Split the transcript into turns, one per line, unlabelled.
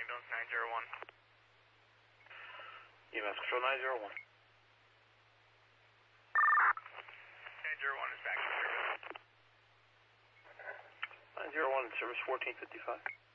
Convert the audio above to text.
ambulance 901.
EMS control 901.
901 is back in service.
901 in service 1455.